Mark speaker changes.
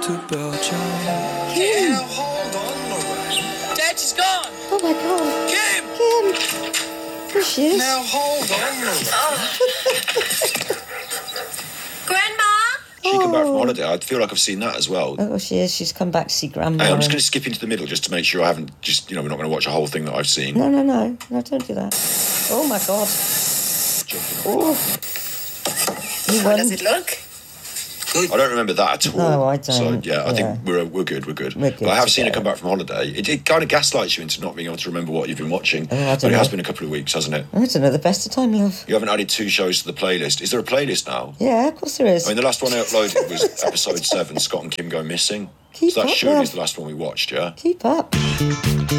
Speaker 1: to Belgium.
Speaker 2: Kim! Hold on, Lorraine. Dad, she's gone!
Speaker 3: Oh my God.
Speaker 2: Kim!
Speaker 3: There she is.
Speaker 2: Now hold on, Lorraine.
Speaker 4: Grandma?
Speaker 5: She come back from holiday. I feel like I've seen that as well.
Speaker 3: Oh, she is. She's come back to see Grandma.
Speaker 5: Hey, I'm just going to skip into the middle just to make sure I haven't just, we're not going to watch a whole thing that I've seen.
Speaker 3: No, don't do that. Oh my God. Oh.
Speaker 4: How does it look?
Speaker 5: I don't remember that at all.
Speaker 3: No, I don't.
Speaker 5: So, yeah, I think we're good.
Speaker 3: We're good
Speaker 5: But I have
Speaker 3: to
Speaker 5: seen her
Speaker 3: go.
Speaker 5: come back from holiday. It kind of gaslights you into not being able to remember what you've been watching.
Speaker 3: Oh, I don't
Speaker 5: but it has
Speaker 3: know.
Speaker 5: been a couple of weeks, hasn't it?
Speaker 3: I don't know, the best of time, love.
Speaker 5: You haven't added 2 shows to the playlist. Is there a playlist now?
Speaker 3: Yeah, of course there is.
Speaker 5: I mean, the last one I uploaded was episode 7, Scott and Kim Go Missing.
Speaker 3: Keep
Speaker 5: so that
Speaker 3: up,
Speaker 5: surely
Speaker 3: love.
Speaker 5: is the last one we watched, yeah?
Speaker 3: Keep up.